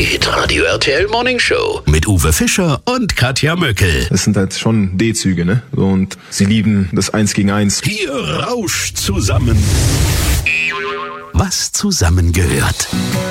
Hitradio RTL Morning Show mit Uwe Fischer und Katja Möckel. Das sind halt schon D-Züge, ne? Und sie lieben das 1 gegen 1. Hier rauscht zusammen, was zusammengehört.